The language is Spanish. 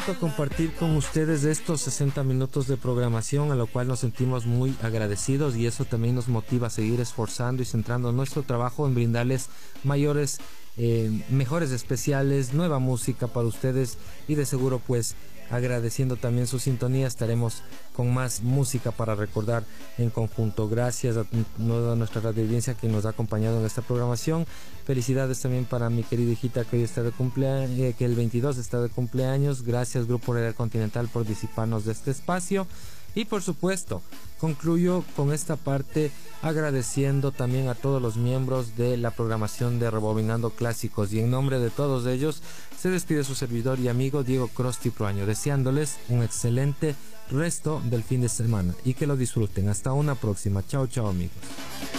Compartir con ustedes estos 60 minutos de programación, a lo cual nos sentimos muy agradecidos, y eso también nos motiva a seguir esforzando y centrando nuestro trabajo en brindarles mayores, mejores especiales, nueva música para ustedes, y de seguro pues agradeciendo también su sintonía estaremos con más música para recordar en conjunto. Gracias a toda nuestra radio audiencia que nos ha acompañado en esta programación. Felicidades también para mi querida hijita que hoy está de cumpleaños, que el 22 está de cumpleaños. Gracias Grupo Radio Continental por disiparnos de este espacio. Y por supuesto, concluyo con esta parte agradeciendo también a todos los miembros de la programación de Rebobinando Clásicos, y en nombre de todos ellos se despide su servidor y amigo Diego Crosti Proaño, deseándoles un excelente resto del fin de semana y que lo disfruten. Hasta una próxima. Chao, chao amigos.